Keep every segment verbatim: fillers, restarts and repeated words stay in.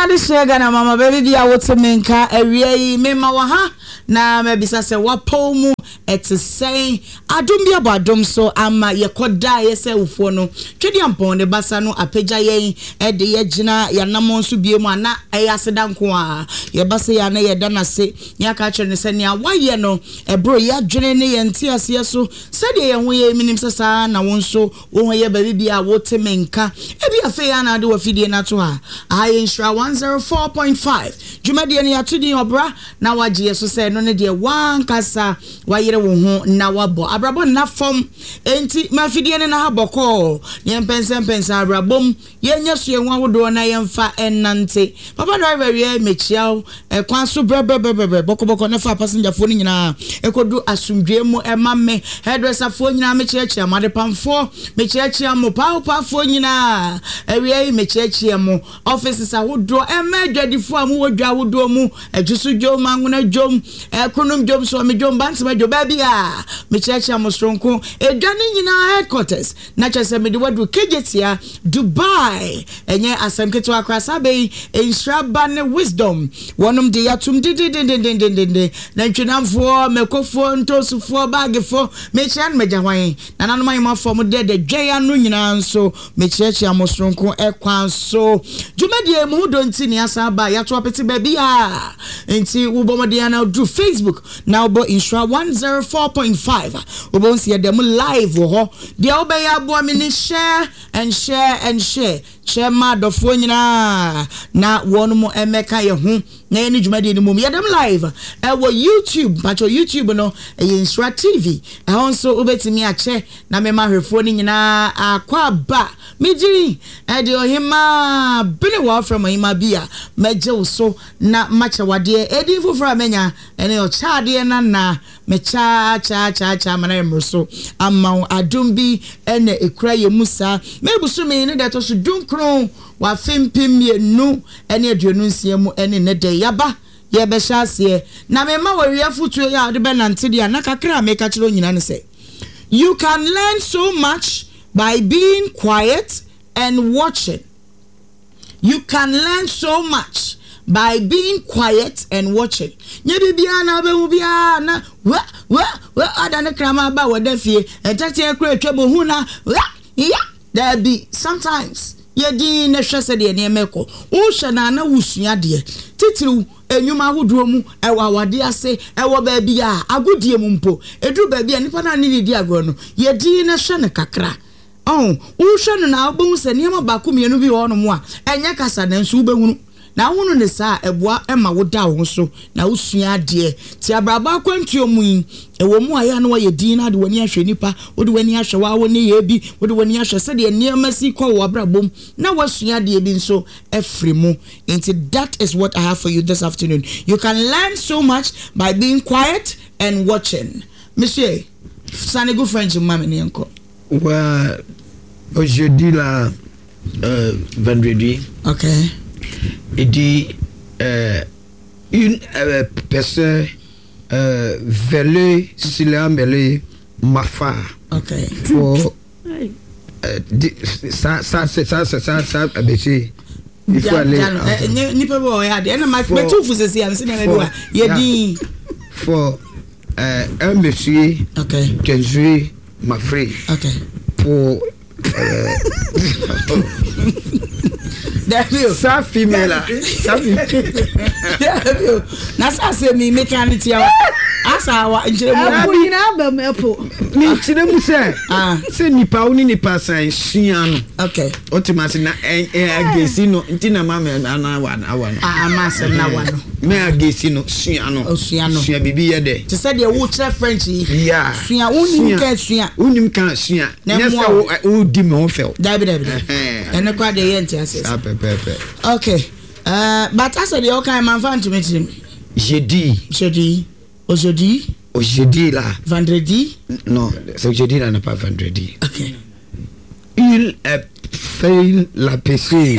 de shega na mama baby bia wotemenka awie mema wa ha na mebisa se wapo mu ete sei adom bia badom so ama yekoda yese ufo no twedi ampon de basa no apagya yen e de ye gina ya namon so bie mu ana e aseda nko a ye basa ya na ye da na se nya ka kire ne se ne awaye no e bro ya dwene ne ye nti ase so se de ye ho ye minim sesa na won so wo ye baby bia wotemenka e bia fe ya na de wa fidie na to ha aye insura one oh four point five jumadi ne atudi obra na waje so se no ne de wan kasa wayere wo ho na wabo abrabo na fom enti mafidie ne na ha boko ye mpense mpense abrabom ye nya so ye ho awodo na ye mfa enante papa driver ye mechiaw e kwan so brebrebe boko boko na fa passenger phone nyina ekodu asumdwe mu e mamme hairdresser phone nyina mechiachi amade pamfo mechiachi am pa pa phone nyina ewie mechiachi am offices awodo e medwadifo am wodwa awodo mu ejusu dwom anguna dwom e kunum dwom so me dwom bansema dwo baby a mechiachi am stronko edwane nyina headquarters na chese me de wadu kejetia Dubai enye asemketo akrasa be inshraba ne wisdom wonum de yatum de de de de de de na ntwenamfo mekofo ntosufo bagefo mechian megahwan na nanom ayema fo mu de de dwea no nyina nso mechiachi am stronko ekwan so jumedie mu do nti ni asa ba yato apeti baby a nti wo bomode na do Facebook na obo insura one oh four point five obo nsi dem live ho de obeya abo amini share and share and share chema dofo nyina na wonum emeka ye hu na eni jumadi ni mum yedem live e wo YouTube pacho YouTube no e insura T V e honso obetimi ache na me mahwefo ni nyina akwa ba mijiri e de ohima bini wa from ohima bia meje so na macha wade edi fufura menya ene o chaade na na me cha cha cha cha mana emroso amma adumbi ene ekura ye musa mebusu me ne deto so dunkron wa fempem ye nu ene aduonu nsia mu ene ne de yaba ye be hyase na me ma waria futu ya de be nante dia na kakra me ka kiro nyina ne say you can learn so much by being quiet and watching. You can learn so much by being quiet and watching. Nyebi bia na be mu bia na wa wa wa adane krama ba wadafie etete ekra etwebo hu na ya there be sometimes yedi na hwese de ne emeko wo hwe na na wusua de titiru enyuma wodo mu ewa wade ase ewo ba bia agodie mu mpo edu ba bia nipa na ne di agro no yedi na hwe ne kakra. Oh, wo no na obo se niam ba ko mienu bi ho no mo a enye kasa na nso ubehunu na hunu ne sa eboa ema woda wo so na usua de ti abraba kwantuo mu yin ewo mu aya na ye din na de wani ahwe nipa wode wani ahwe wa wo ne ye bi wode wani ahwe se de niamasi kwa wo abrabom na wasua de bi nso efremu. Into that is what I have for you this afternoon. You can learn so much by being quiet and watching. Monsieur, sane go French mama ne enko. Ouais, aujourd'hui là, euh, vendredi. Ok. Il dit euh, une euh, personne euh, veut s'il a mêlé ma femme. Ok. Pour euh, ça, ça, ça, ça, ça, ça, ça, c'est il faut aller. Ni pas bon, regardez. Elle m'a fait tout vous ceci, elle s'est il a dit. Faut un monsieur. Ok. Qui joue ma frère. Ok. Pour euh, sa femelle là, sa femelle. Na sa se mi mekaniti ya. Asa wa njere mu. Abu ina ba mepo. Mi chire mu se. Ah, se nipa oni nipa san hia no. Okay. Otimasi na en agesi no, ntina mama na na wa na wa no. Ah, amasa na wa no. Me agesi no, hia no. Hia no. Hia bibi ye de. Te said ye wo kire French yi. Yeah. Hia unim ka hia. Unim ka hia. Na se wo di me ho fel. Dabi dabi. Ene kwa de ye ntia ses. Ah, pepe. Okay. Uh, but as the okay man fan to meet him. Jeudi. Jeudi. Aujourd'hui. Aujourd'hui là. Vendredi. Non, c'est jeudi là, n'est pas vendredi. Ok. Il a fait la P C.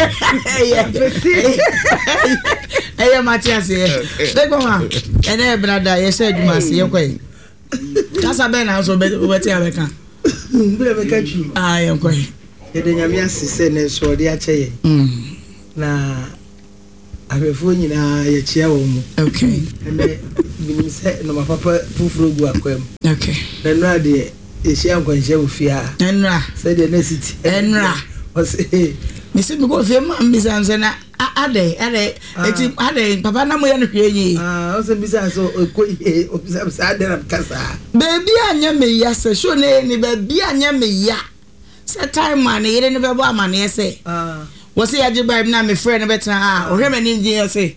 Hey, Mathias. Dey comment? Ene brother, you said you must you kwai. Kasa ben na so beti abeka. Mbe beka chi. Ah, you kwai. Yede nyame asise na so de ache ye. Mm. Na Abefo nyina ye chia wo mu. Okay. Ene binim se no mapapa fufuro gu akwam. Okay. Na no de e hia nkwanhye wo fia. Enra. Se de na city. Enra. O se me se me go fie ma mbisa nse na ade ade eti ade papa na mo ye no hwe yi. Ah, o se bisa so ko e o bisa bisa ade na kasa. Baby anya me ya se sho ne ni baby anya me ya. Se time man yere ne bebo amane se. Ah. Wo se ya jibrib na me friend betra ah, o hwe me ni je se.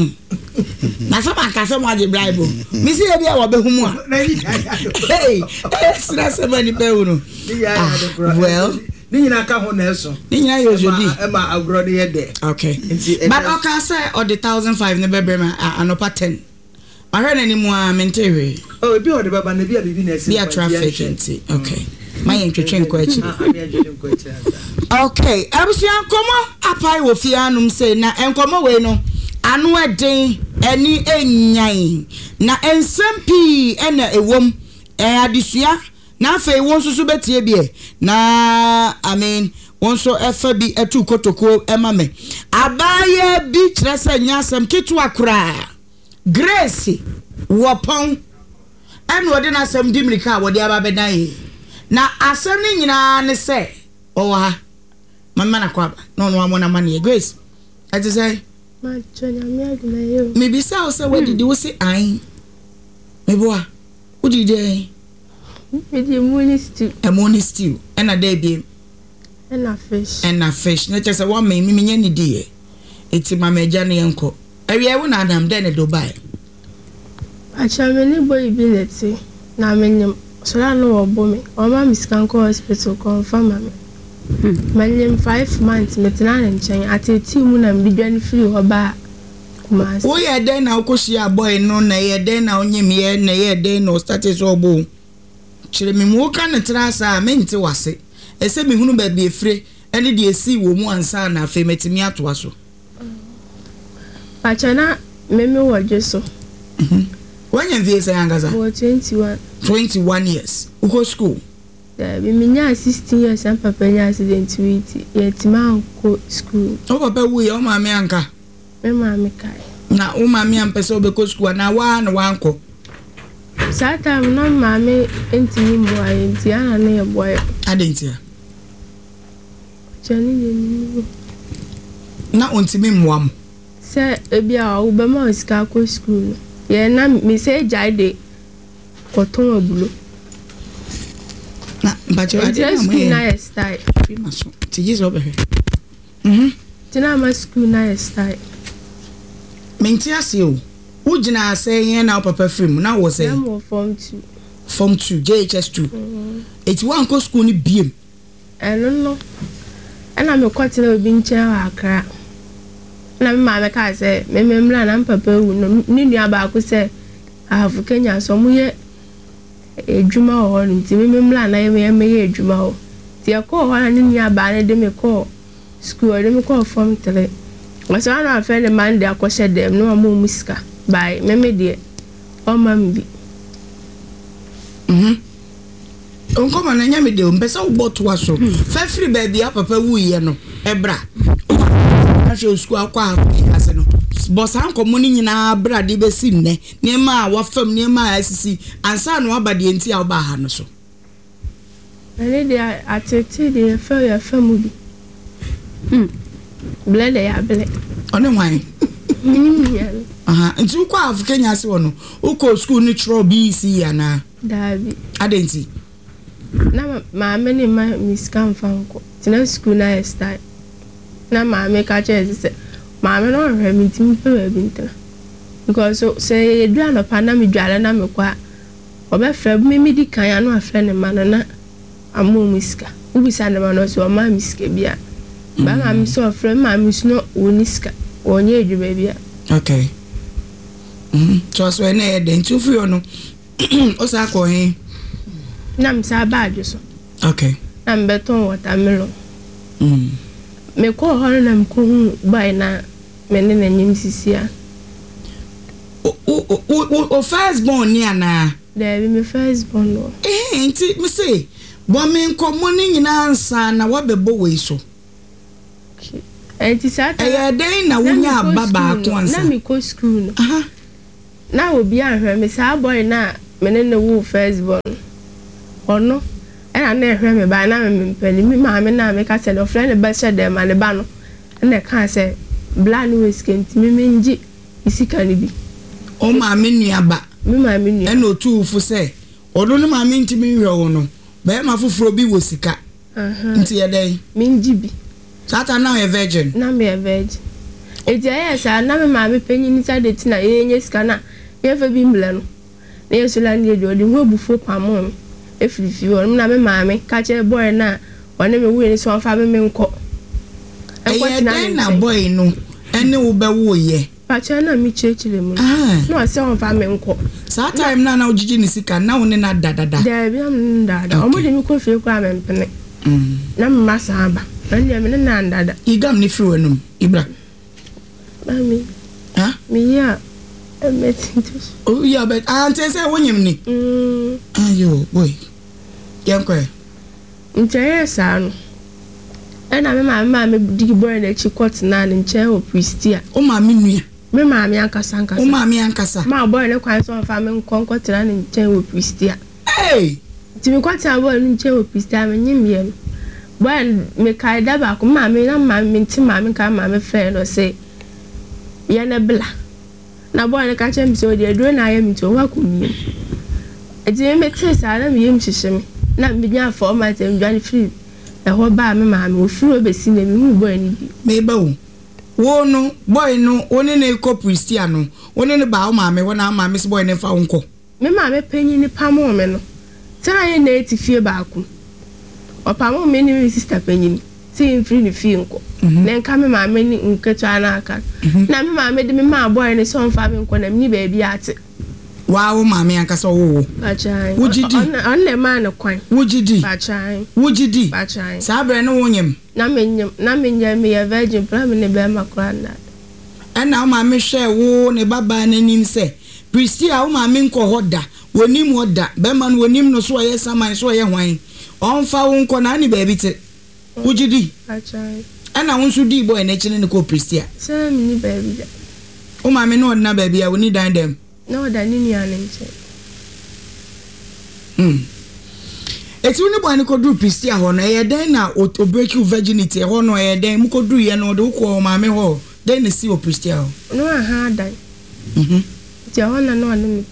Na so ma ka so mo je Bible. Mi se bia wo be hu mu a. Hey, it's not so many people no. Well, ni nyina ka ho na eso. Ni nyina yo jodi. E ma agro de ye de. Okay. But okay say or the one thousand five ne be be ma anopa ten. Ma hwe na ni mu a mentewe. Oh, bi o de baba na bi a bibi na ese. Bi a traffic enti. Okay. Ma yen twetwe nko achi. Ah, bi a twetwe nko achi. Okay, abusia nkomo apai wo fia anum say na enkomo we no. Anu eden eni enyan na ensempi ena ewom e adesua na afa ewon susu betie bie na I mean wonso efa bi etu kotoko ema me abaye bi tresa nyasem kitu akura Grace wopon enu ode na asem dimrika wode ababedan na asem ni nyina ne se o ha mama na kwaba no no amona mane Grace ati say ma chonya mi adina yo me bi say o say we did you say ai me boa wo did dey me di money stew a money stew and a day be and a fish and a fish na just one me me nya ni die eti ma meja ne enko awie wo na adam den Dubai a chame ni boy bi leti na menyem so la no obo me o ma miskanko hospital confirm me Malim five months metina nchen ateti mu na mbidwan free ho ba kumas wo ye den na okoshi aboy no na ye den na onyem ye na ye den no status obo chire me mu ka ne trasa menti wase ese me hunu ba bi efre ene de esi wo mu ansa na afa metimi ato aso pachana meme woje so mhm wanya visa yangaza twenty-one twenty-one years uko school da bi minya sixteen years and papa nya accident with yetima ko school o papa wo ye o ma me anka me ma me kai na o ma me ampese obeko school na wa na wa anko sata no ma me entimi mo ayenti ana na ye boy adentia chani ni na ontimi moam se ebia o be ma ska ko school ye na me se jaide koton obulo na bacho ade na mo school na style fi maso ti jizo be mhm tina ma school na style menti ase o wo gina ase yen na papa film na wo say na form two form two J H S two eti wan ko school ni biem eno no ana me kwatena obi nche wa akra na me ma me ka say me me mra na papa wu no ni nua ba ko say afu Kenya so mu ye ejuma ho nti me me mra na ye me ye ejuma ho ti akọ ho na ni nua ba na de me ko school de me ko form three waso ana afa le Monday akọhye dem no mo musika by me me de o mam bi mhm onko ma na nya me de o mpesa wo boto aso fa free baby papa wu ye no ebra na she school akwa ase no boss anko mo ni nyina bra de be si nne ne ma wa fam ne ma asisi ansa no abade enti a oba ha no so ene de atete de fa ya famu bi mm blend ya blend one wan aha nti uko af Kenya se wono uko school ni tro B C ya na dabi adenti na ma me ni ma miskan fanko tina school na style na ma me ka che se ma me no re mi tim pe ba binta because so say you do no pa na me dwale na me kwa oba fra me me di kan ya no afra ne ma na amu miska ubisa na ma no so ma miska bia ba ma mi so afra ma mi no oniska onye edwuma bia okay mhm so so na e den tu fi ono o sa ko hin na mi sa ba adwo so okay na mbeton watermelon mhm me ko ho na me ko hu bai na me ne na nyim sisia o o o first born ni ana da bi me first born no eh nti me say bo me nkomo ni nyina ansa na wa bebo we so enti sata eh den na wonya baba ko ansa na me ko school no aha na obi ahwe me sa boy na me ne ne wo first born ono ena na ehwe me ba na me mpani mi ma me na me ka se no friend ba she dem ma ne ba no na ka se bla no weskent mi menji isika ni bi o ma me nuaba mi ma me nua ena otu fu se odo no ma me ntimi hwe wo no ba ma foforo bi wo sika aha nti ye den menji bi sata na e virgin na me virgin eti aye sa na me ma me panyi ni sa de tina ye nye sika na ye fa bi mble no na ye so la ni de odi ho bufo pamon efirifi wo na me ma me ka che boy na one me wo ni so fa me me nko e den na boy no ene wo be wo ye pa che na mi chechire mu ah no se on fa me nko sa time na na ojiji ni sika na wo ne na dadada da bi am dada o mo de mi ko fie kwa me mpene mm na me ma sa ba na ne me na dada igam ni fi wenum ibra mami ha mi ya emetintos oh yeah but ante say wonyem ni mm ayo boy yankwe nche sa no ena me ma ma me digi boy na chi court na ne nche o pristia o ma me nua me ma me ankasa ankasa o ma me ankasa ma boy ne kwan so fa me nkon court na ne nche o pristia hey ti me court na boy ne nche o pristia me nyim yem boy me kai da ba ko ma me na ma me nti ma me ka ma me fe no say ye ne bla na boy ne ka chem so de duro na ye mi to wa ko mi eti me tesa na me yem hihye me na me nya format em dwan free e ho ba me ma me ofuro besi na me hu boy ni bi me ba wo wo no boy no oni ne ko Cristiano oni ne ba o ma me wona ma me boy ne fa wonko me ma me panyi ni pamo me no tena ye na eti fie ba ku o pamo me ni sister panyi ni ti free ni fie nko na nka me ma me ni nketua na aka na me ma me de me ma boy ne so mfa me nko na me ni ba bi ate wa wo ma me ankasa wo Bachai. Wujidi. On the man of coin. wujidi Bachai. wujidi Bachai. sa bre no wonyem Na menyam, na menyam me a virgin plan ne be makran na. ena o ma me hwe wo ne baba nanim se Pristia o ma me nko hoda wonim hoda be man wonim no so ye saman so ye hwan on fa wo nko na ni ba bi te wujidi Bachai. ena wo nso di boy na chine ne ko Pristia Say me ni baby da. o ma me no na ba bia woni dan dem No da ni ni anenche. hmm eti woni boy ne ko du Pristia ho no ye den na o break you virginity ho no ye den mu ko du ye no de ko ma me ho den ne si o Pristia ho No ha dan. mhm Ti ho na no limit.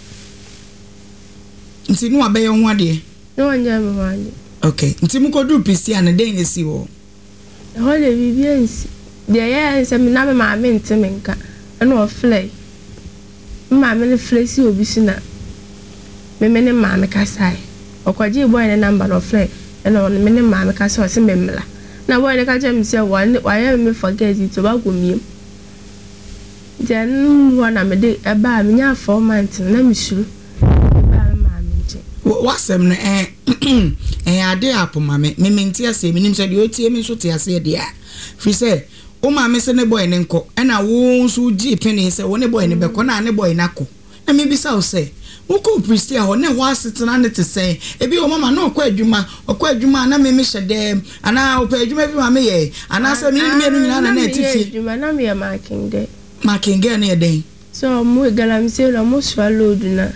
nti no abeyo ho ade No anya me wani. okay nti mu ko du Pristia na den ne si ho Ho le bibiansi. De ya se me na me ma me nteme nka. Na o flay. Ma me le flay si obi si na. Me me ne ma me kasai. Okwaji boy ne number no flay. Na o me ne ma me kasai o se me mla. Na boy ne ka je me se one why me forget it ba go mi. Then one na me de e ba me nya four months na me suru. Ba ma me nche. wasem no eh eh ade apoma me me menti ase me nim se de otie me so te ase de a fi se o ma me se ne boy ne nko e na wo so gi peni se wo ne boy ne be ko na ne boy na ko na me bi sa o se wo ko Pristia ho ne ho asetena ne te se e bi o mama na okọ adwuma okọ adwuma na me me hyedem ana o pa adwuma bi ma me ye ana se me ni me no nyina na na tifie Adwuma na me marking de. ma kinge na ye den So mo galamse lo mo swallow do na.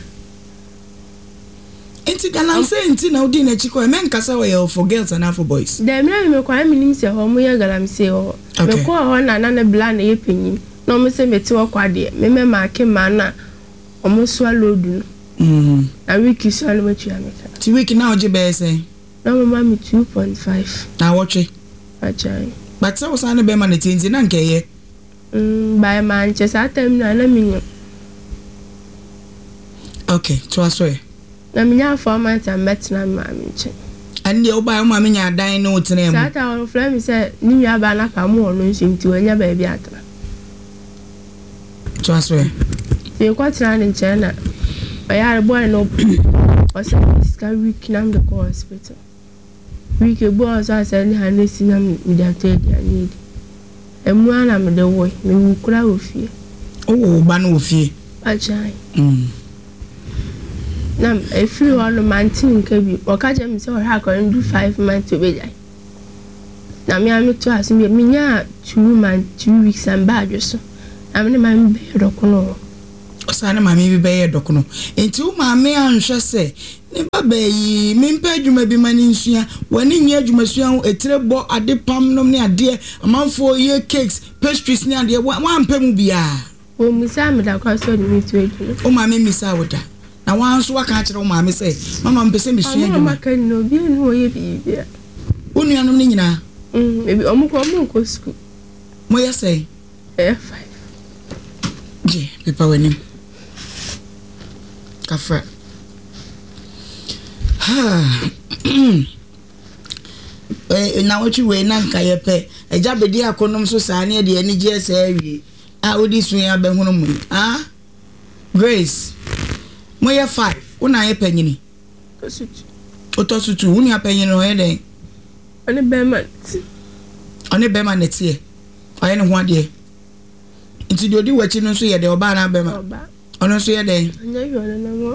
enti galanse enti na odi na chiko e men kasa we for girls and for boys Dem na me kwa me nim se ho mo ye galamse ho. Me ko ho na na ne bla na ye panyin. Na mo se meti wo kwa de. Me me marking ma na o mo swallow do. mhm Na wiki swallow ma tua me ka. ti week na oje be se Na mo ma me two point five. na watche Achai. but so was an be man tinzi na nke ye Mm by Manchester time na na me. okay to aso Na me nya four months am bet na ma me nche. and the oba ma me nya dan no tene mu Sata on flame say ni nya ba na ka mo no nsi nti onya ba bi atra. to aso Ti ko tra ni nche na. Oya boy no o say iska week na me ko hospital. Week boy so say ni hanesi na me da tedi ani. Emu ana me de wo me wu kura ofie. o wo ba no ofie Achai. mm Na e free one man tin nka bi. O ka je me say o ha ko do five months to be jai. na me am to as me me nya two months two weeks and bad so am ne man be dokono osane mama bi be dokono enti wo mama anhwe se ne baba yi me mpa adwuma bi mani nsua wani nya adwuma sua etire bo ade pam nom ne ade amanfo ye cakes pastries ne ade wan pa mu bia wo musa me da kwa so ni mi tu adwuma o mama misa woda na wan so waka kire o mama se mama mpese me sua adwuma mama kan no bi no ye bi bia wonu anom ne nyina mm maybe omo ko omo ko school mo ye say eh five je pepa wani kafra eh na wochi we na nka ye pe eja bedi akonom so saane de ani je sa awie a odi sun ya be hunu mu ah Grace mo ye five una ye panyini osutu otosutu uni apanyini o ye den ani be man oni be man netie aye ne ho ade nti de odi wachi no so ye de oba na be ma oba ono so ye den anya yo na mo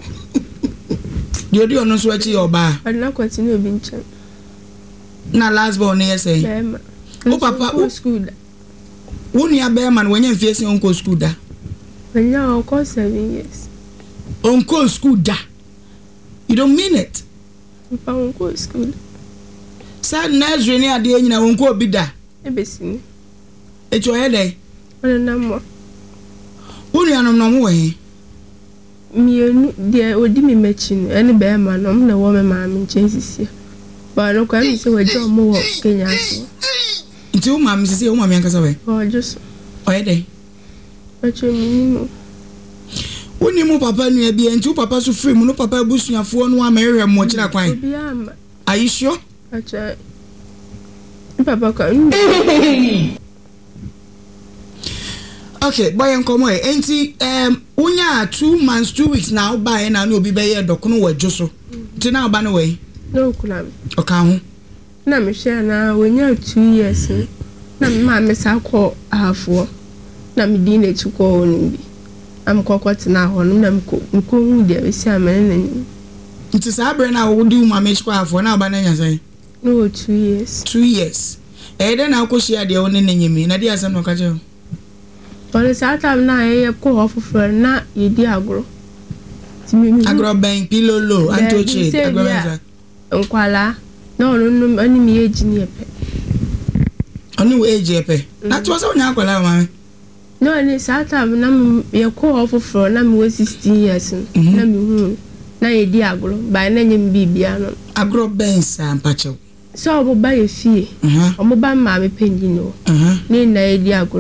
de odi ono so wachi oba ani na kwatini obi nche na last born ye say be ma o papa o school da wonu ya be man wanya mfie se onko school da anya o ko seven years onko school da you don't mean it pa onko school sa nursery ni ade nyina onko obi da ebesini echo ye den ona na mo wonu ya nom nom we mienu de odi mi mechi no ene be ma no na wo me ma mi nchensisi ba no kwa mi se wajo mo wo Kenya so nti wo ma mi sisi wo ma mi ankasa we o just o ye den acho mi ni mo woni mu papa nu e bia nti wo papa so free mu no papa busuafo no amerehwe mo kira kwan obi ama are you sure acho papa ka okay boy enkomo e enti um unya two months two weeks now buy na na obi be ye dokono wadwo so nti na oba no we no kula oka ho na me share na wonya two years na me ma me sa ko afo na me di na chi ko onu bi am kokoti na ho na me ko ko hu de be si amene na ni nti sa abre na wo di uma me chi ko afo na oba na nya sai no two years two years e de na ko shia de wo ne nyimi na de asem no ka je Ole satam na ye ko ofofro na ye di agro. Timi agro ben pilolo antoche agro ben nkwala na onu nu ani mi eji ni epe. Onu eji epe. Na to so nya akwala ma me. No ni satam na ye ko ofofro na mi we sixteen years na mi hu na ye di agro ba na nyem bibia no. Agro ben sa mpache. So obo ba ye fie. Omo ba ma me penji no. Ni na ye di agro.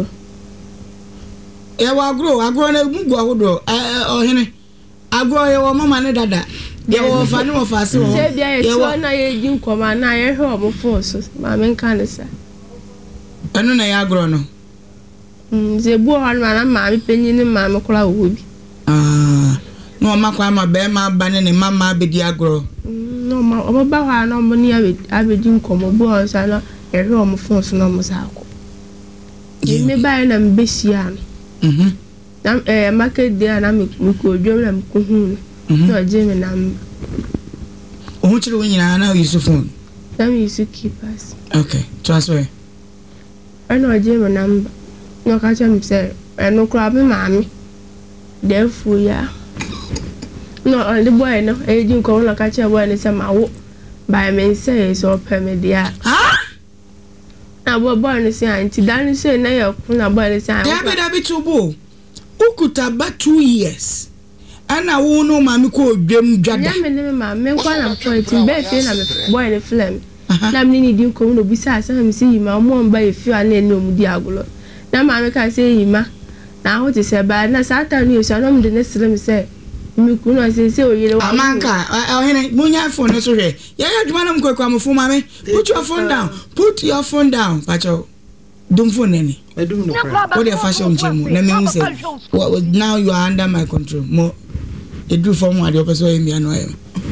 E wa agro agro na mugu ahodo eh ohene agro ye wo mama ne dada ye wo fa ne wo fa se wo se bia ye to na ye di nkoma na ye hwe omo force ma me nka ne sa eno na ya agro no mm ze bu ho na ma me penyi ne ma me kora wo bi ah no ma kwa ma be ma ba ne ne mama be di agro no ma omo ba ha na omo ni abedi nkomo bu ho sa na ye hwe omo force na omo sa ko ye me ba na mbeshia no mhm nam eh market dia na me ko dwom na me ko hu no je me nam o hu chire wonyina na use phone nam use keep us okay transfer ano je me nam no ka cha me say eno kra be maami therefore ya no on the boy no e di nko no ka cha boy ne say mawo by me say so permit dia ha na boy boy ne say anti dan say na ya ku na boy ne say ya be da bi tubo ukuta ba two years ana wo no mami ko dwem dwada ya me ne ma me kwa na point be fe na me boy ne film na me ni di nko no bi sa sa me say ma mo mba e fi ana ne mu di agolo na ma me ka say yima na ho te se ba na sa ta ni o sa no me de ne sele me say mi ku no say say o yele wa amanka ohene munya phone so hwe ya ya dwuma na mkwa kwa mfu mame put your phone down put your phone down pacho dum phone nani edum no what the fashion chemu na me say now you are under my control mo edu from what the person em ya no am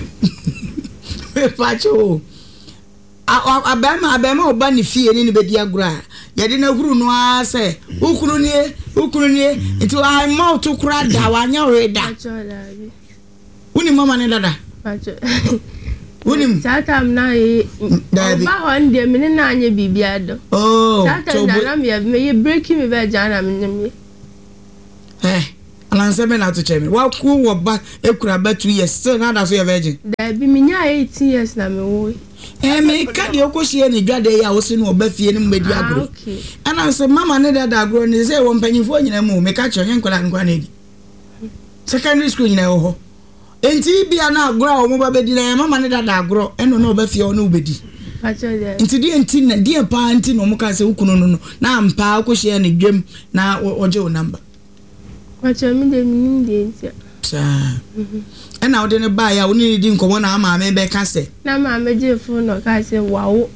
pacho abema abema oba ni fie ni be di agura ya de na huru no ase ukuru ni ukuru ni nti I mouth to kura da wanya reda pacho la bi uni mama ne dada pacho Unim. Satam na e. Ba hon de me na anye bibia do. Oh. Satam na na me me breaking me be jana me me. Eh. Alanse me na to chemi. Wa ku wo ba ekura ba two years still na da so your virgin. Da bi me nya eighteen years na me wo. Eh me ka de okohie ni dwade ya wo se no oba fie ni mbedi agro. Okay. Ana so mama ne da da agro ni say wo mpanyifo nyina mu me ka che nkola nkwa na di. Secondary school nyina wo ho. Enti bia na agro wo mo ba bedi na mama ne da da agro eno no oba fie o no obedi. Pacho de. Enti di enti na di pa enti no mo ka se wukuno no no na mpa okohie ni dwem na oje o number. Pacho mi de mi de enti. Sa. Ena wo de ne ba ya wo ni di nkomo na ama me be ka se. Na ma me je phone no ka se wawo.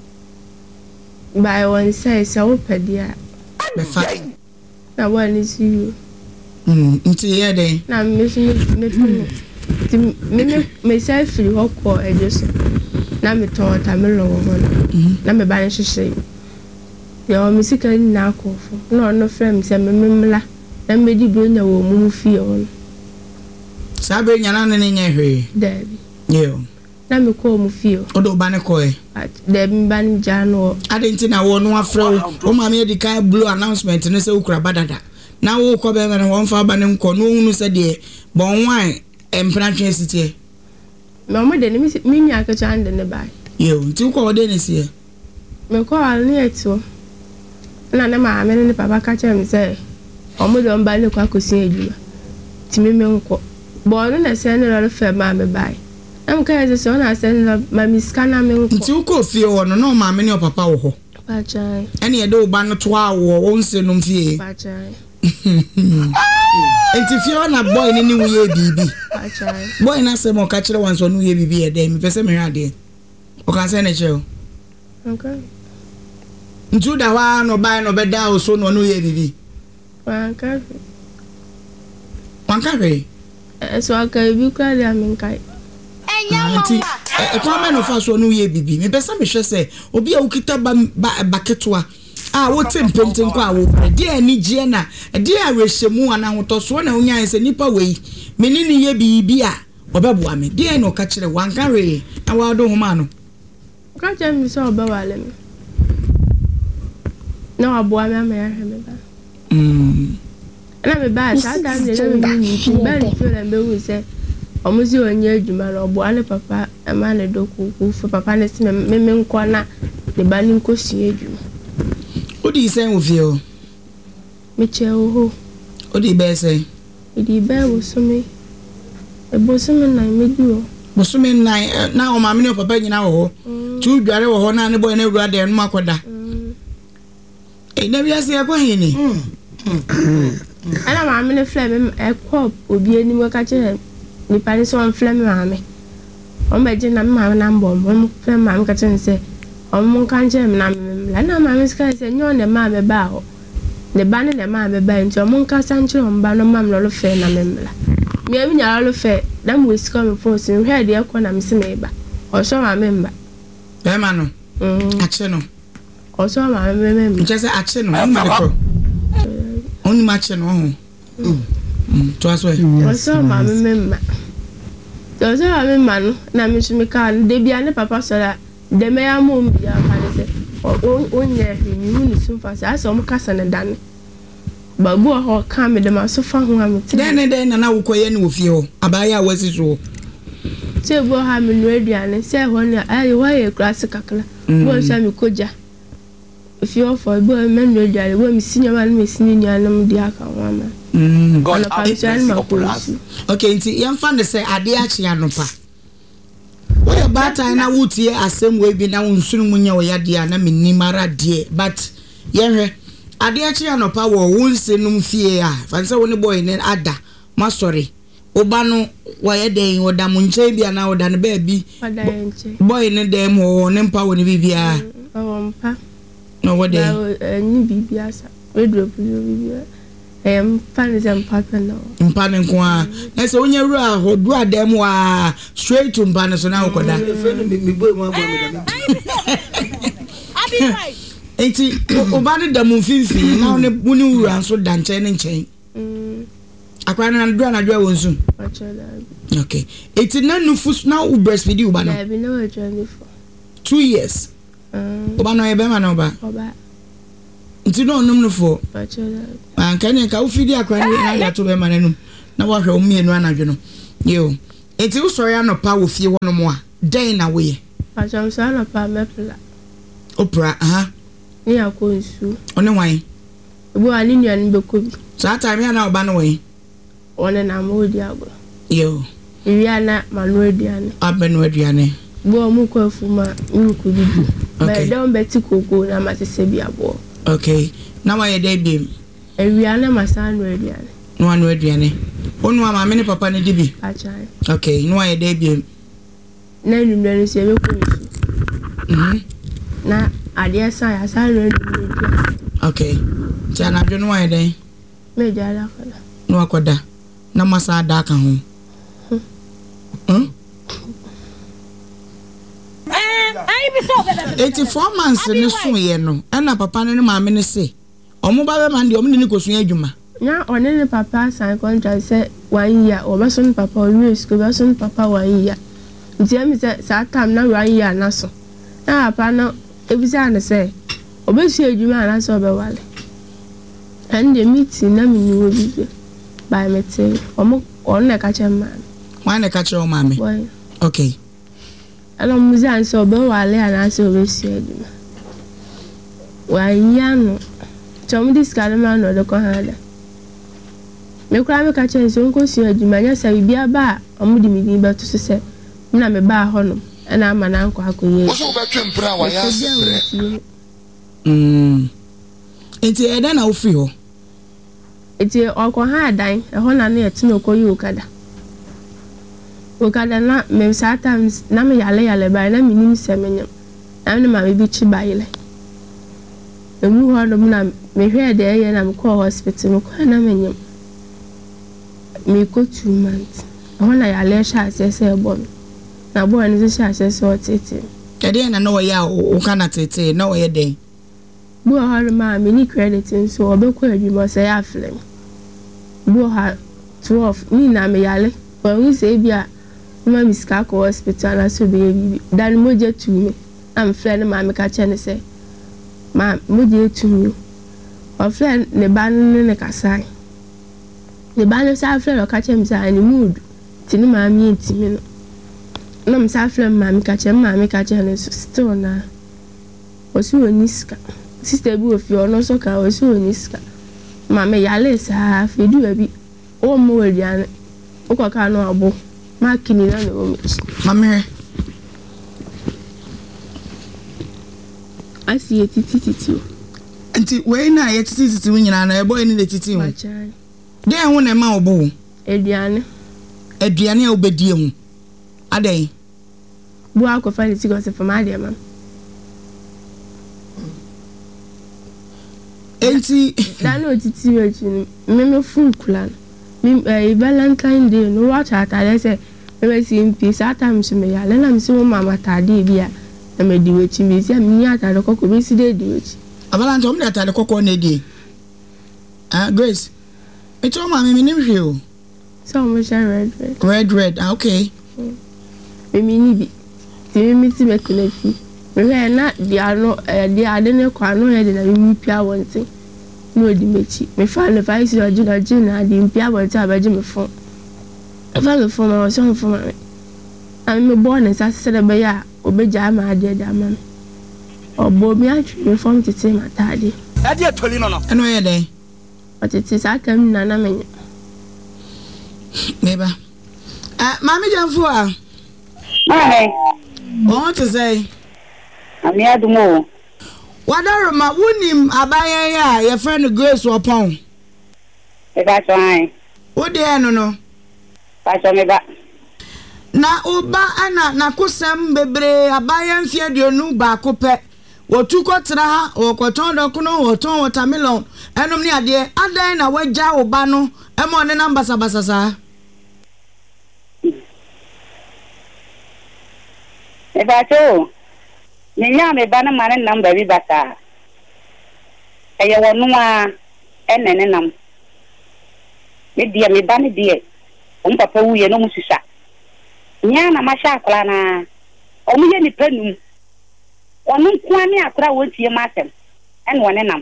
By one say se wo pedia. Be fa. Na one is you. Mm, nti ye de. Na me me me ti me me say free ho ko ejeso. Na me ton ta me lo wo no. Na me ba ne hwehwe. Ya me sika ni na akofo. Na no frame se me memla. Na me di do nya wo mu fie ho. Sabe nyana ne nya hwe. Dabi. Yo. Na me ko mu fie. Odo ba ne ko e. Dabi ba ni jano. Adenti na wo no afro. O ma me di kai blue announcement ne se ukura badada. Na wo ko be me won fa ba ne nko no hunu se de bon wan empratwe sitie. Me mo de ne mi mi aka chan de ne ba. Yo, nti ko de ne sie. Me ko al ni eto. Na na ma me ne papa ka cha me se o mo de on ba ne ko akosi adwuma. Ti me me nko. Bo no na se ne ro fe ma me ba. Am ka ze so na se ne ma mi scanner me nko. Nti ko fie wo no no ma me ne papa wo ho. Pa chai. Ene ye de oba no to awo wo nse no fie. Pa chai. Enti fie na boy ni ni wo ye bibi. Pa chai. Boy na se mo ka kire wan so no ye bibi e de mi pese me hade. O ka se ne cheo. Okay. Ntu da wa no bai no be da o so no no ye bibi. Wa ka. Wan ka be. E so aka bi kwa dia min kai. Enti e kwa me no fa so no ye bibi. Me pese me hwe se obi a ukita ba baketwa. Ah, wo tempenten kwa wo de ani gie na de a rehemu ana hoto so na onya se nipa wei meni ni ye bibi a obeboa me de no ka kire wanka re na wa do homa no Ka cha mi so ba wale me. Na wa bo me me ya me ba. Mm. Na me ba sa ta me le me ni ti ba ni feel be wu se omuzi onye adwuma na obo ale papa e ma le doku ku fo papa ne se me me nko na ne ba ni nko si adwuma. Odi sen wo fie o. Me che ho. Odi be sen. Odi be wo so me. E bo so me na me di o. Bo so me na na o ma me ne papa nyina wo. Tu dware wo ho na ne boy na wura de no makoda. E na bia se ko hini. Ana ma me ne flame e ko obi ani mo ka che ni pa ni so on flame ma me. O me je na ma na mbo mo flame ma me ka che se o mo kan je na me la na ma me ska se nyo ne ma me ba ho. Ne ba ne ma me ba nti o mo kan san che o mba no ma me lo fe na me mla. Me abi nya lo fe da mo ska me phone sin hwe de e ko na me se me ba. O so ma me mba. Be ma no. Mm. Ache no. O so ma me me me. Nche se ache no. Ma de ko. Oni ma ache no ho. Mm. To aso e. O so ma me me mba. O so ma me ma no na me su me ka de bia ne papa so la de me ya mo bia ka de se. O o nya he ni mu ni su fa se aso mo kasa ne dane. Babu ho ka me de ma so fa ho am ti. Den ne den na na wo koye ni wo fie ho. Abaya wasi so. Se bo ha me no aduane se ho ne ayi wa ye class kakla. Bo so mi koja. If you offer bo me no aduane bo mi sinya ma me sinya nuanam di aka ho ama. Mm. God have okay, nti yemfa ne se ade achi anopa. Wo ye bata na wutie asem we bi na wonsunu munya wo yade a na menimara de but yehwe ade achi anopa wo wonsenum fie a fanse wo ne boy ne ada masori oba no wo ye den wo da munche bia na wo da ne ba bi boy ne dem wo ne mpa wo ne bibia o mpa no wo de ni bibia sa we drop bibia em fan them papa no mpa ne nko a na se onya wura hodu adam wa straight to mpa ne so na okoda me boy mo abo me da abi right enti oba de da mu finfi na one wuni wura so da nche ne nchen Akwa na do na do wonsu. Okay. It's na nufu na u breastfeed u ba no. Na bi na wajani for. two years. Um. Oba no ebe ma na oba. Oba. Nti no onum no for. Achola. An kan ka u fidi akwa na ya to be ma nanum. Na wa hwe o mienu anadwo no. Yo. Enti u sori anopa wo fie wono mo a. Den na we. Acham so anopa mepla. Opra, aha. Ni akonsu. One wan. Ebu ani nuan be ko bi. So time ya na oba no we. One na mo di agbo. Yo. Iriya na manu aduane. Abenu aduane. Bo mu ko afuma nku bibi. Okay. Ba don beti koko na masese bi abo. Okay. Na wa ye dey bim. Iriya na masanu aduane. No anu aduane. Onu ama me ne papa ne dibi. Achai. Okay, no wa ye dey bim. Na numre ni se be ko nsu. Mhm. Na ade sa ya sa no aduane. Okay. Ti anadwo no wa ye dey. Me jala kala. No akoda. Na masa da ka ho. Hmm? eighty-four months ne so ye no. Ana papa ne maame ne se. Omo ba be man de omo ne kosun adwuma. Na one ne papa sign contract say one year o be so ne papa o wi school be so ne papa one year. Nti am say sa time na one year na so. Na papa no ebisa ne say o be su adwuma na so be wale. And the meeting na me ni wo bi by me say omo on na ka che man. Wan na ka che o maame. Boy. Okay. Alo muzan so be wale ana so be su adwuma. One year no. Chom dis kalama no de ko hada. Me kura me ka che so nko su adwuma nya sa bibia ba omo di mi din ba to se na me ba ho no na ama na nko akoye. Wo so be twempra wa ya sepre. Mm. Enti eda na ofi ho. Eti ọkọ ha dan ehọ na na yeti na okoyi okada. Okada na me sometimes na me yale yale ba na minim semenyam. Na me ma bi chi ba yele. Emu ho no na me hwe de ye na me call hospital me ko na menyam. Me ko two months. Ehọ na yale sha asese ebo. Na bo ni sha asese otete. Ede na no ya o kana tete na o ye den. Bu ha ma me ni credit nso obekọ adwuma say aflem. Bu ha twelve ni na me yale o wi say bia ma miska ko hospital na so be bi dan moje tu me am friend ma me ka che ne say ma moje tu me o friend ne ba ne ne kasai ne ba ne sa friend o ka che me say ni mood ti ni ma mi ntimi no na me sa friend ma me ka che ma me ka che ne still na o si oni ska sister bi ofi ono so ka o si oni ska ma me yale sa fedu abi o mo wadiane o ko ka no abo ma kini na no me Mame. asi etiti titi Enti we na ye titi titi nyina na e boy ni de titi hu. machai Den hu na ma obo. eduane Aduane a obedie hu. Adan. bu akofa ni tigo se fama de ma Enti dan o titi wechi me me fun kula mi eh, Valentine day no watch atare se me me si mpi sa time so me yale na me si mo mama tade bia na me di wechi me si am ni atare kokko me si de di wechi Abalante om de tale kokko na die. Ah Grace. Eto ma me nim hwe o. so mo share red red Red red. Ah okay. me mi ni bi ti me mi ti betele fi me hwe na dia no dia ade ne kwa no he de na mi pia wonte no di mechi me fa le fa isi oju na ju na di pia wonte abaji me fon fa me fon ma so fon ma am me born in sa se de be ya obeja ma ade de ama me obo mi atwi me fon tete ma tade Ade atoli no no. Eno ye den. otete sa kam na na me Meba. Ah mami janfu a. Hi, What to say? I'm here to move. Wadaro ma wunim abayan ya your friend Grace Wapon. If I try, Wo de eno no. I saw me back. Na oba ana na kosam bebre abayan fie duonu ba ko pe. Wo tu ko tra ha, wo ko ton do kuno, wo ton watermelon. Enom ni ade, adan na waja oba no, e mo ne number sabasasa. If I told, Ninya me banner man and number be bata. A yawanua and nenenum. me dia me ba ne die o papa wu ye no mususa nya na ma sha akra na o mu ye ni panum onu kwani akra wontie ma asem en wone nam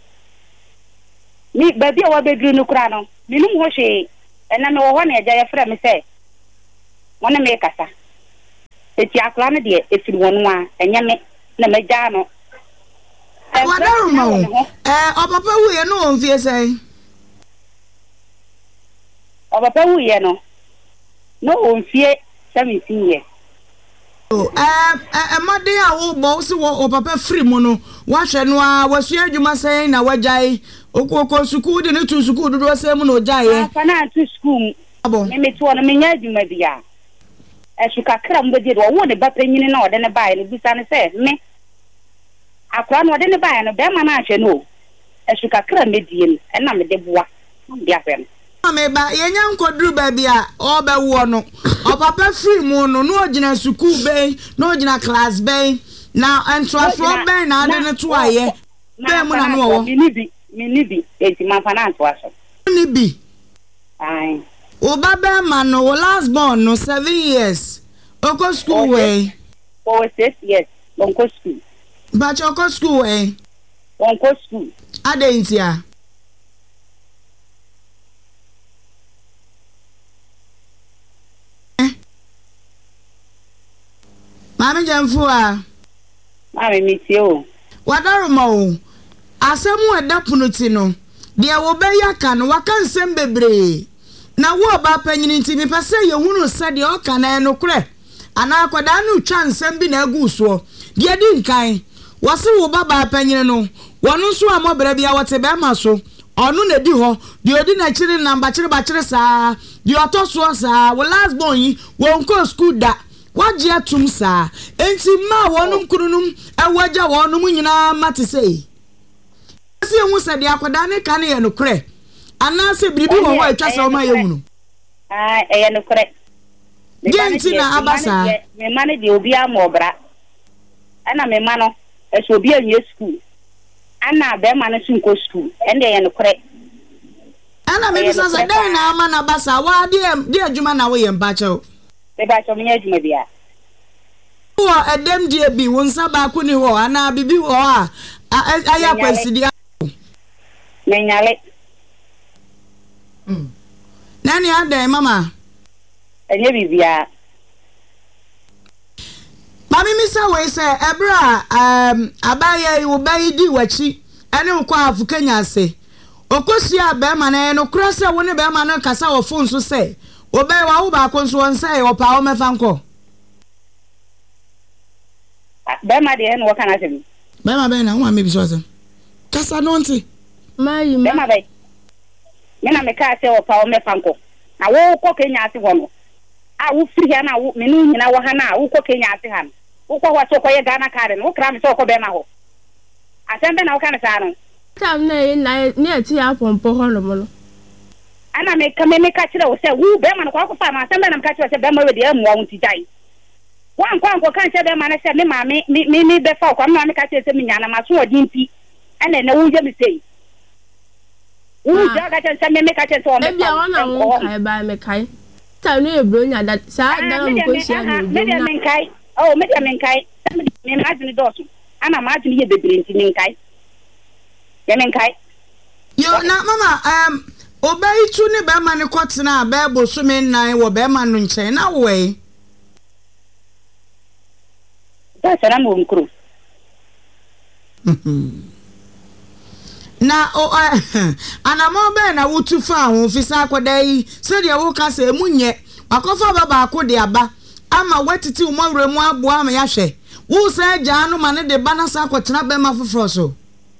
mi ba bia wa bedru no kra no minum ho hwe ena me wo ho na eja ye fra me se wona me kasa eti akra na de efiri wonu a enya me na meja no Wadarumo eh o papa wu ye no on fie sei o papa wu ye no no on fie seventeen years oh eh eh made a wo bo se wo papa free mu no wa hwe no a wasu adwuma sei na wajai okoko school de ne tu school do sei mu no jai fa na tu school me me to no me nya adwuma bia esuka kra mbe de wo ne ba panyini na ode ne bae ne bisa ne se me akwa no ode ne bae no be ma na ahwe no esuka kra medie e na me de boa ndi afem me ba yenya nkoduru ba bia o be wo no o papa free mu no no ogina school be no ogina class be na entroaso be na ade ne to aye be mu na no wo mi bi mi bi enti man finance waso ni bi ai o baba man no last born no seven years oko school way o six years onko school ba choko school way onko school adentia Mami jamfu a Mami mitio wadaruma o asemu edapunuti no de wo be yaka no waka nsem bebre na wo ba panyini nti mi pese ye hunu se de o kana eno kre ana akoda no twa nsem bi na agu so de di nkan wose wo baba panyini no wonu so amobere bia wote be ma so onu na di ho de odi na chiri namba chiri ba chiri sa de otoso sa wo last born yi wo nko school da waje atum sa enti ma wonum kununum awaja wonum nyina mate sei ase hu se de akoda ne ka ne ye no kre ana se biribi wo ho atwa se o ma ye hunu ah e ye no kre genti na abasa me mane de obi amobra ana me mano e so obi anye school ana be mane su nko school ende ye no kre ana me bisa se den na ama na basa wa de de adwuma na wo ye mbacho e ba cho me adwuma bia wo edem die bi won sa ba ku ni ho ana bibi ho a aya kwasidi menyale mm nani ade mama enye bibia mami misa we se ebra um abaye wo bayi di wachi ene wo kwa afu Kenya ase okosi abe ma na no kura se wo ne be ma no kasa wo phone so se obe wa wo ba ko so won se wo pa wo mefa nko be ma de en wo kana se be ma be na wo ma bi so se kasa no nti mai be ma be me na me ka se wo pa wo mefa nko na wo ko Kenya ase wo no a wo firi ha na wo me no nyina wo ha na wo ko Kenya ase ha no wo ko wa so ko ye Ghana card no wo kra me so ko be ma ho asembe na wo kana sa no tam na na na ati apompo ho no mo ana me ka me me ka kire wo se wo be ma no ko fa ma asembe na me ka kire se be ma we de amu wo nti jai wan kwa nko kan se be ma na se me ma me me me be fa ko ma me ka kire se me nya na ma so odi nti ana na wo je me sei wo ja ga se me me ka kire so me bia wana wo kai ba me kai ta no e bronya da sa da mo ko sia no me de me kai oh me de me kai me ma adini dosu ana ma adini ye bebre nti me kai ye me kai yo na mama um obai tu ne be ma ne kwotena be bo so me nan wo be ma no nchen na wo e da sara mo nkru na o ana mo be na wutu fa ho fisa akoda yi se de wo ka se munye akofa baba akode aba ama watiti mo wremu abo ama ya hwe wo se ja no ma ne de ba na sa akotena be ma foforo so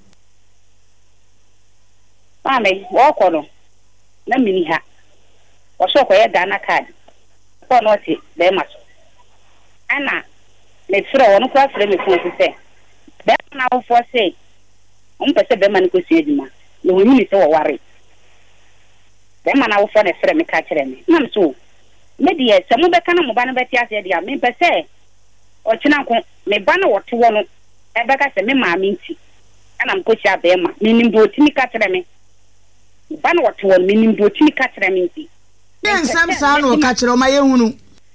Mami, wako no. Na mini ha. Waso ko ye Ghana card. Ko no ti be ma so. Ana me fira wono kwa fira me fo se. Be na wo fo se. Um pese be ma ni ko si eduma. No hu ni se wo ware. Be ma na wo fo na fira me ka kire me. Na so. Me de se mo be kana mo ba no be ti ase dia me pese. O china ko me ba na wo to wo no. E be ka se me ma mi nti. Ana mko si abe ma. Me ni mbo ti mi ka kire me. ba na wɔte wɔn minim do timi ka kyerɛ me nti den sam sa no ka kyerɛ o ma ye hunu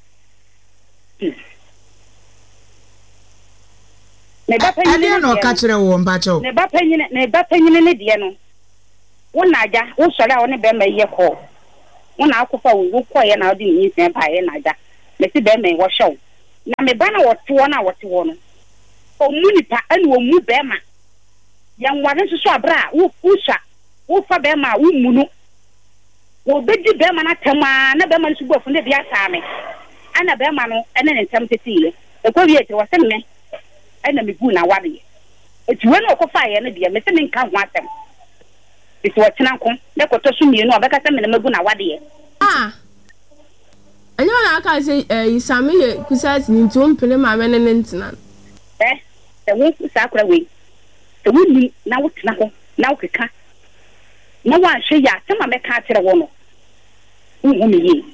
ne ba panyin no ka kyerɛ wo mba kyɛw ne ba panyin ne ba panyin ne de no wona aja wo sɔre a wo ne be ma ye kɔ wona akofa wo kɔ ye na odi yin sen pa ye na aja me si be ma wo hyew na me ba na wɔte wo na wɔte wo no o mu nipa ene wo mu be ma yan ware nso abra wo usha wo fa be ma wo mu no wo bedi be ma na tema na be ma nso bofo ne bia saa me ana be ma no ene ne ntem tetile e ko wie tiri wo se me ena me gu na wade eti we no ko fa ye ne bia me se me nka ho atem eti wo tena nko ne ko to so mienu obeka se me na magu na wade ah anyo na aka se eh isame ye kusati ni nti ompene ma me ne ntina eh e wo kusa akora we e wo ni na wo tena ho na wo keka na wa hwe ya tema me ka kire wo no wo me yi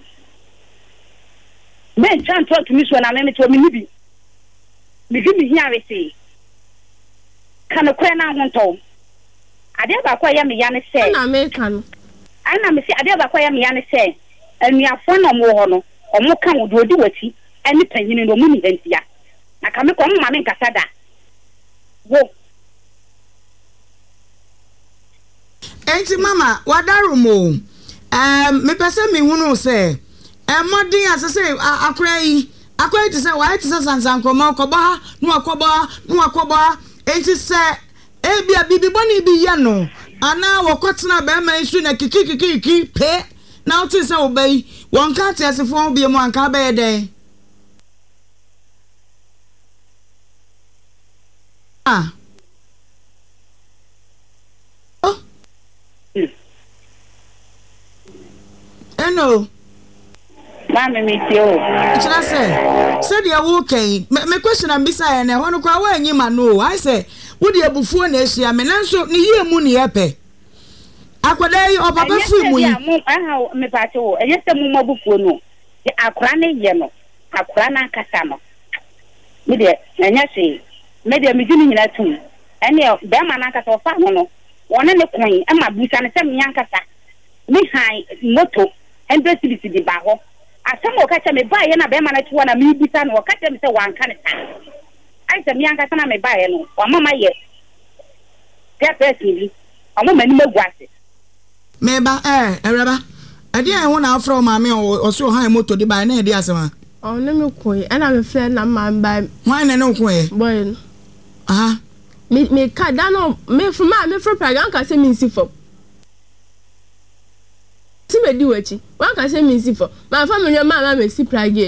me chan to to mi so na me me to mi nibi mi gi mi hia we se kana kura na ho nto ade ba kwa ya me ya ne se na me kan ana me se ade ba kwa ya me ya ne se anuafo na mo ho no omo ka wo do odi wati ani panyin no mu ni hentia na ka me ko mma me nkasa da wo enti mama wadarumo um me pese me hunu se e modin asese akora yi akora ti se wa ti se sansan kroma koba no akoba no akoba enti se e bia bibi boni bi ye no ana wokotena be ma isu na kiki kiki kiki pe na uti se obey won ka ti asefo bi mu anka be ye den ah Eno Mama me tio Chira say said ya wo kan me question am bisa ya na ho no kwa wa anyi ma no I say wo de abufuo na ehia me nanso ne yie mu ne yepe akwada yi opapa fu mu yi aha me pa tio enye se mu mabufuo no de akora ne ye no akora na kasa no me de enye se me de me gini nyina tu ene be ma na kasa ofa no no wona ne kon e ma busa ne se me yankasa me han moto ende sibisi di ba ho asamo ka cha me ba ye na be ma na tuwa na me busa no ka cha me se wanka ne ta ai se me yankasa na me ba ye no wa mama ye get person bi amo mani magwase me ba eh ereba ade en ho na afro ma me o so han moto di ba na e di asema o na me koyi ana me friend na ma ba wan na no koyi boy aha me me ka da no me from ma me from praga kan se me nsi fo ti me di wachi wan kan se me nsi fo ma fa me nwa ma ma me si praga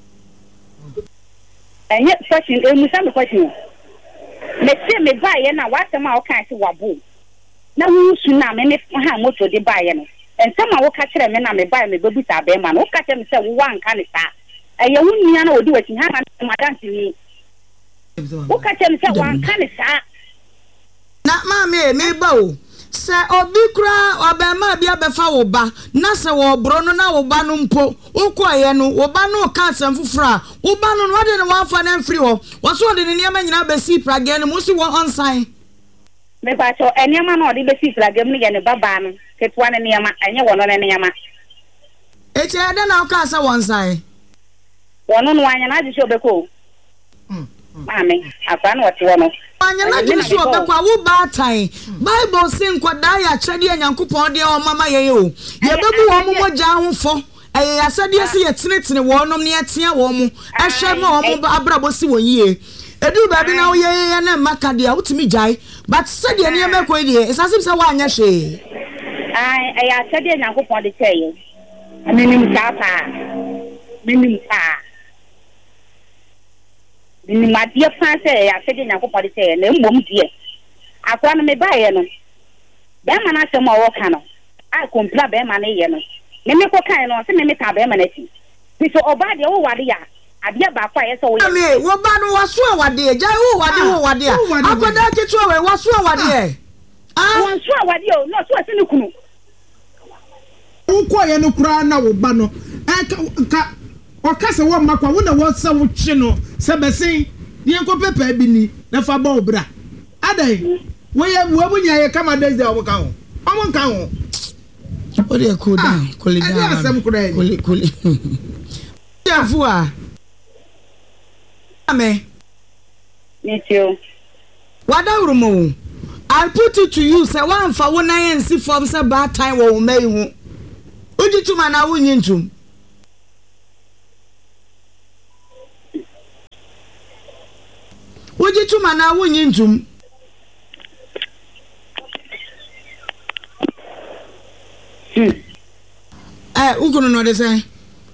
enye question e musa me question me se me ba ye na wa tema o kan se wabo na wu su na me me ha moto di ba ye no ensema wo ka kire me na me ba me bebu ta be ma no ka kire me se wo wan kan ta eye wo nia na odi wachi ha na madam ni wo ka kire me se wan kan ta na ma me me ba o se obi kura obema bia befa wo ba na se wo bro no na wo ba no mpo ukoye no wo ba no ka asem fufura wo ba no no de ne wan fa na mfiri ho wo so de ne niam nyina be si praga no mo si wo onsan me ba cho eniama no de be si praga no ye ne baba no ketwa ne niama enye wo no ne niama e che de na ka asa wonsan wono no anya na de se obeko mm mame akwa no wote wono anya na de so obekwa wo ba tan bible say nkwada ya chede nyankopon de o mama ye o ye bebu wo mo mogya ho fo eye asade se ye tenetene wo nom ne etia wo mo ehwe ma wo mo abrabo si won yie edu ba bi na wo ye ye na maka de a wutimi jai but sade ne me ko die esasim se wa anya hwe ai eye asade nyankopon de cheye minim ta pa minim ta ni madie fa se ya se de nyankopon de cheye na mbom die akwa no me ba ye no be ma na se mo wo ka no a kompla be ma na ye no me me ko kan no se me me ta be ma na ti bi so oba de wo wade ya ade ba kwa ye so wo me wo ba no waso awade jai wo wade wo wade akoda ketu we waso awade ah won so awade o no so se ne kunu unko ye no kura na wo ba no e ka o ka se wo makwa wo na wo se wo twe no se besin ye nko pepa bi ni na fa ba obra adai wo ye wo bunya ye kama days dey o ka ho o mo ka ho What do you cool down? Cool it down. Cool it, cool it. Yeah, Fua. Ame. Me too. What do you mean? I put it to you, say one for one I and see from some bad time or may you. Would you to man I win into? Would you to man I win into? Eh, who gonna know this? Eh,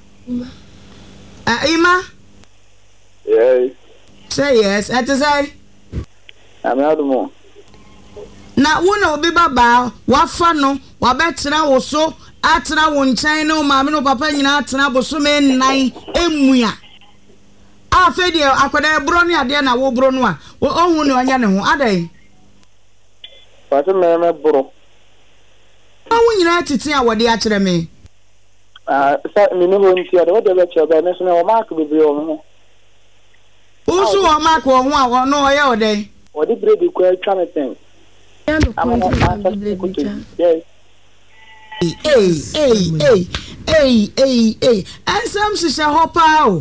Ima? Yes. Say yes. At the say. I'm out more. Na wona obi baba wafa no wabetena wo so atena wo nkyɛn no maame no papa nyina atena boso me nnan emua afa de akoda bro ne ade na wo bro no a ohun ne onya ne ho adai Pase me me bro awu nyina titi a wode a kyerɛ me ah sa me ne ho ntia de wode be kyerɛ be me so me o mark bebre o ho wo so o mark wo ho a wo no oye odai wode bredi kwa twa me ten Yeah, no, yes. Hey, hey, hey, hey, hey, hey. And some she shall hop out.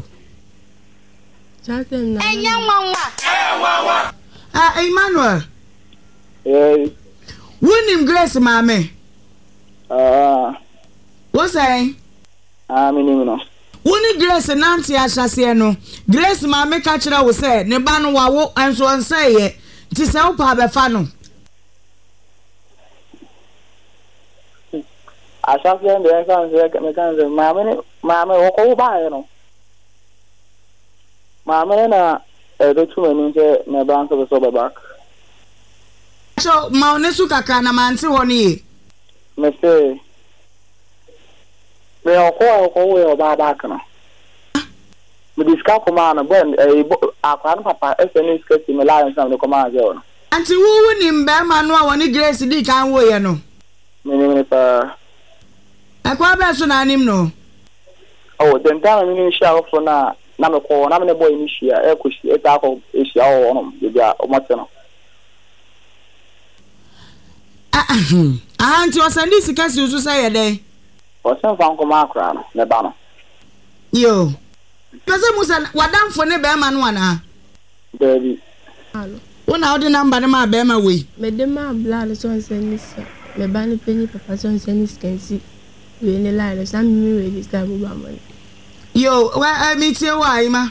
Hey, young one. Ah, Emmanuel. Yes. Win Grace, mammy. Ah. What's saying? Ah, me no. Win Grace and Nancy Ashasiano. Grace, mammy, catch it. I will say, Nebano wa and so on say it. Tis help have a funnel. I shall say the answer mechanism. Mamma, Mamma, walk over, you know. Mamma, and a document in the bank of the sober back. So, Maunesuka can a man see one ye. Mister, they are called over by back now. We discuss command when a grandpapa S N S gets in the lines of the command zone. And to woo him, Berman, when he Grace did can't weigh, you know. Minimum. I quite best on him, no. Oh, then tell me, shall for now. Number four, I'm a boy in Asia, air cushy, a tackle, Asia, or Matano. Ah, and you send this case you to say a day. Or some Uncle Macron, the banner. Yo, President, what done for the Berman one, ah? Baby. One out the number, my Berma way. Madame Blood is on Sennis, my banny penny, Papa Son Sennis can see. We in the line of some mirror this time about money. Yo, where I meet you, why, ma?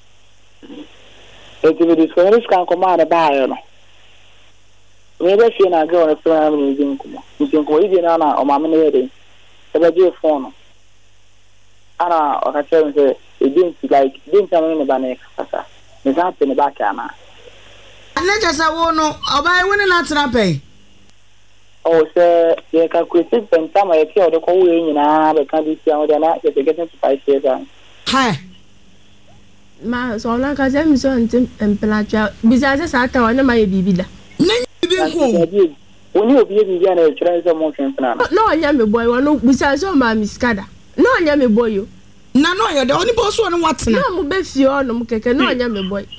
If it is for this can command a buyer. Maybe if you're not going to family, you can go in or my money. If I do a phone, Anna or I tell you, it didn't like, didn't tell me in the banner. It's up in the back, Anna. And let us, I won't know, or buy winning not to pay. Oh, sir, they calculated when some I killed the whole way in a candy see how they're not getting to five years. Hi, Ma, so long as I'm so and Pelacha, besides, I thought I my baby. When you be in a treasure motion, no, young boy, no, besides, oh, my Miss Cada. No, young boy, you. No, no, you're the only boss one what's no, I'm best you on, no, young boy.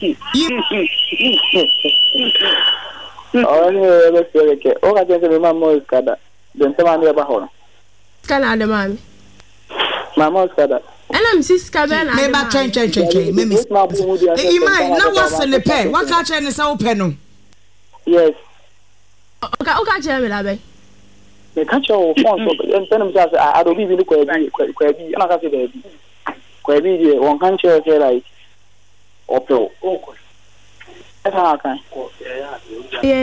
Oh, let's see, okay. Oh, I can't remember more Scada. Then someone near Bahon. Scala, the man. Mamma Scada. And I'm Siska Ben. Maybe I change, change, change, change. Maybe you might know what's in the pen. What catch in is open? Yes. Okay, okay, Jeremy. The catch your phone and tell himself, I don't even look at you, Quaby, and I can say, baby. Quaby, one country, like, or pill. Yeah,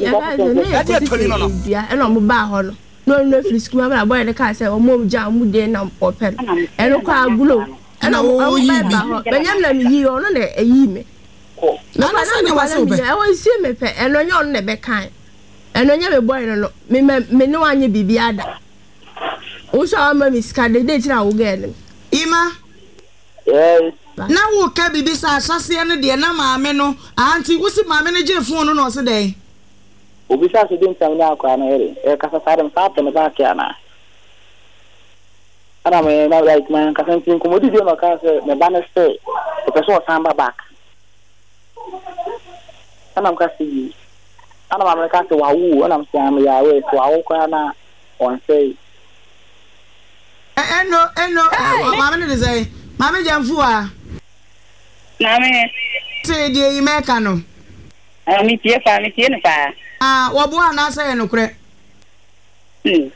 and I'm about no, no, please come out by the car, say, or mom jam would then or pen, and no car glue, and oh, you but young let me on a ye. No, I always see me, and on your never kind, and on your boy, me no one you be other. Also, I'm a miss card the date I will get him. Ima, yes. Now, who can be besides Sassian, dear Nama, no, Auntie, what's it my manager phone on us today? Besides, you didn't tell me now, Cranberry, a Cassam Pap in the back, Yana. And I may not like my cousin, commodity on a castle, the banner stay, the person samba back. And I'm casting you. And I'm a castle, wahoo, and I'm saying, we are away to our corner on say. eno eno maame ne say maame jamfu a na me say die yi meka no ah mi tie fa mi tie ne fa ah wo bo ana say no kure hmm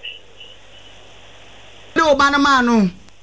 do ba na ma no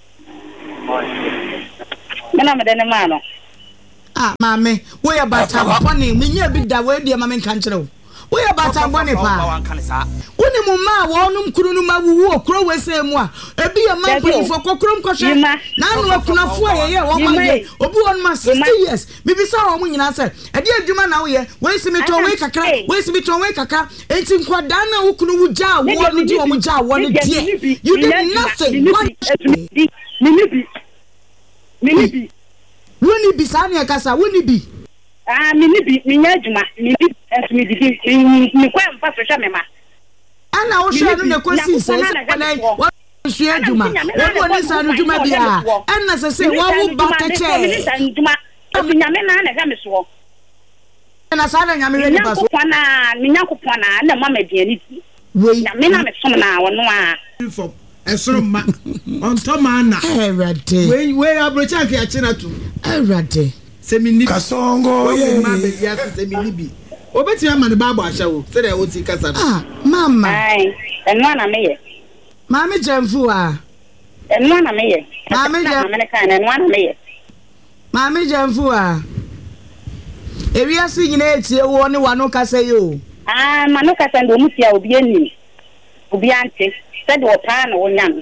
na me de ne ma no ah maame wo ya bata pone me nya bi da we die maame kan kire wo wo ya bata bone pa woni mu ma wo num kuru nu ma wuwu okro wese mu a ebi ya ma polifo kokrom kohwe na anu akunafo ayeye wo ma ye obi won ma sixty years bibisa wo mu nyina se e de adwuma na wo ye we simi to we kakra we simi to we kakra enti nkwadaa na wo kunu wu ja wo no di wo mu ja wo no die you did nothing what minibi minibi woni bi sa na kasa woni bi ah minibi minya adwuma minibi enso mi di mi kwa mfa so hwe me ma ana wo hwe no ne kosi se na wo hwe adwuma wo woni sa no adwuma bia ana se se wo wo ba keche nyame na na hwe me so na sa na nyame hwe ba so na minya kopona na mama diani we nyame na me som na wo no a uniform esoro ma on to mana erade we we abrocha ke achina tu erade semini kasongo ye ma be ya semini bi obeti ama ne babo ahyawo se de oti kasa ah mama ai enwa na me ye mama jamfu a enwa na me ye mama na me kan enwa na me ye mama jamfu a ewia si nyina etie wo ne wano kasa yo ah manu kasa ndo mutia obi ani obi ante said wo pa na wo nyam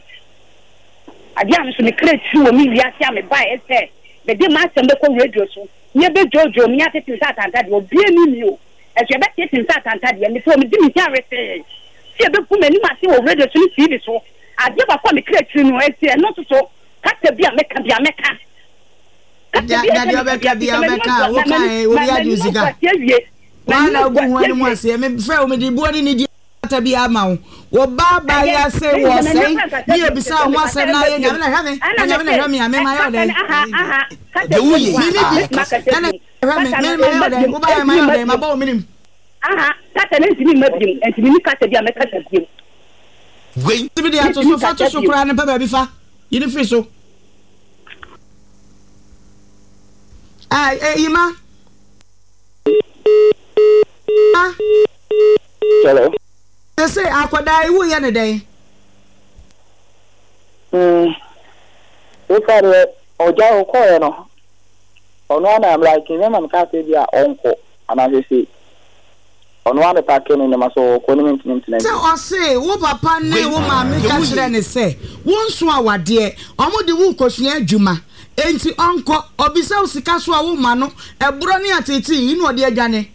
adi am so me crate wo mi wia sia me ba ese be di ma sembe ko radio so nye be jojo mi atete sa tanta de obi ani mi o e se be tete sa tanta de mi so me di mi sia rese se be fu me ni ma si wo radio so ni T V so adi ba kwa me crate no ese no so so kata bia me ka bia me ka ya ya dia be ka bia me ka wo kai wo ya di sika wana gu ho ni mo ase me fe o me di bo ni di ata bia ma wo baba ya se wo sei ni e bisa ho ase na ye nyame na hwa me nyame na hwa me ame ma yo de de wuyi ni ni bi na hwa me me ma yo de wo ba ya ma yo de ma ba o minim aha kata na ntimi mabim ntimi ni kata bia me kata bia we tibi dia to so fa to so kura ne pa ba bi fa yini fi so ai eh ima ah hello they say akwada iwu ye ne den mm o kare oja o ko ye no ono na am like me man ka se bia onko ana se se ono ana pa ke no ma so ko ni mentin mentin say o say wo papa ne wo ma me ka kire ne say won so awade omo de wu kosua adwuma enti onko obisa usika so a wo ma no ebro ne ateti inu ode adwane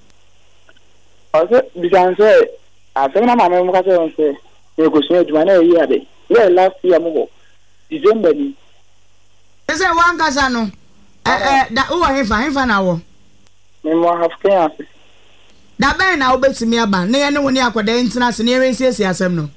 o se bisanse after na mama mo ka se on se e kosua adwuma na yi ade ye last year mo December ni ese wan kasa no eh eh da wo hefa hefa na wo me mo have can da ben na obetimi aba ne ye ne woni akoda ntina se ne yensiesi asem no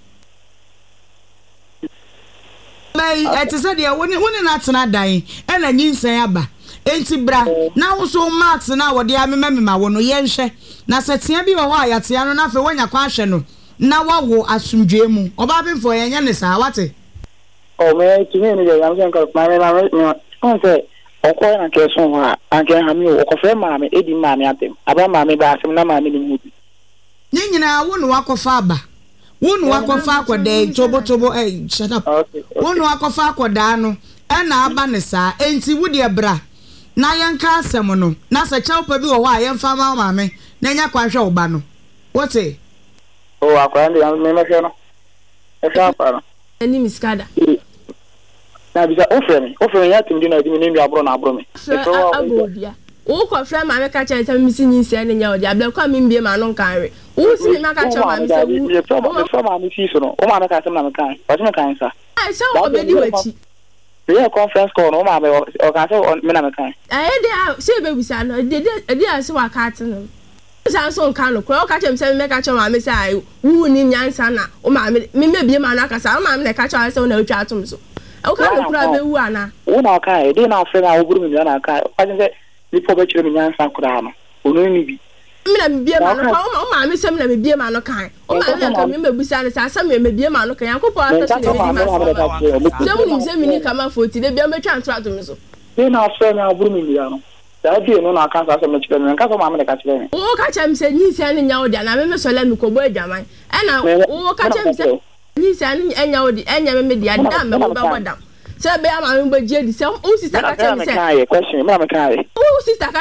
bai etese de woni woni na tena dan e na nyinsan aba enti bra na wo so max na wo de amema mema wo no ye nhwe na setia bi wo ho ayatia no na fe wonya kwa hwe no na wawo asundwe mu oba bemfo ye nya ne sa wate o me ti ne ne ya msen ko ma me ma on se o ko na ke so ha an ke ha mi o ko fe ma me edi ma me atem aba ma me ba asem na ma me ni mu ni nyina wo no wakofa aba wo no wakofa akoda tobo tobo eh shut up wo no wakofa akoda no e na aba ne sa enti wo de bra na yanka asem no na sa chawpa bi wo ho a yemfa ma ma me na nya kwa hwe oba no wote o akwa ndi me me fe no e fa pa no ani miskada na bisa ofremi ofremi ya timdi na edimi nemi abro na abro me abodia wo ko frem ma me ka cha ntam misi nyinse ne nya odi abla kwa me mbie ma no nkanre wo si ma ka cha ma me se wo me from ma me fi so no o ma me ka sem na me kan o ti me kan sa ai so obedi wachi the conference call no ma me o ka se me na me kan ai de se be bisa no de de ase wa ka ate no sa so nkan no ko ka cha me se me ka cha ma me se ai wo ni nyansa na o ma me me bie ma no akasa o ma me ka cha se na otwa atom so o ka no kura be wu ana wo na ka e de na ofre na wo buru mi na ka ka se ni po be chire mi nyansa kura no onu ni bi me na bibie ma no ka o ma me sem na bibie ma no kan o ma na ka me mebusa ne sa asem me bibie ma no kan yakopɔ ata so ne bi ma so mu nim se mini kama forty de bia me twa ntra to me so de na afɛ na aburu mi ya no da die no na kan sa so me kyerɛ me kan so ma me ka kyerɛ me o ka kyerɛ me se nyi se ne nya wo dia na me me so la me ko bo adwaman e na o ka kyerɛ me se nyi se ne enya wo di enya me me dia da me bo ba bodam se be ama me bo gye di se o sister ka kyerɛ me se question me na me kai o sister ka